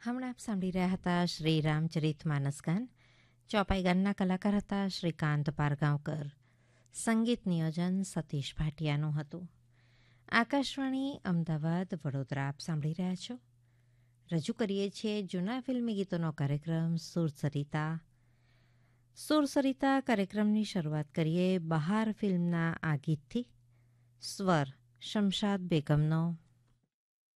હમણાં આપ સાંભળી રહ્યા હતા શ્રી રામચરિત માનસ ગાન. ચોપાઈ ગાનના કલાકાર હતા શ્રીકાંત પારગાંવકર. સંગીત નિયોજન સતીશ ભાટિયાનું હતું. આકાશવાણી અમદાવાદ વડોદરા આપ સાંભળી રહ્યા છો. રજૂ કરીએ છીએ જૂના ફિલ્મી ગીતોનો કાર્યક્રમ સુરસરિતા. સુરસરિતા કાર્યક્રમની શરૂઆત કરીએ બહાર ફિલ્મના આ ગીતથી. સ્વર શમશાદ બેગમનો.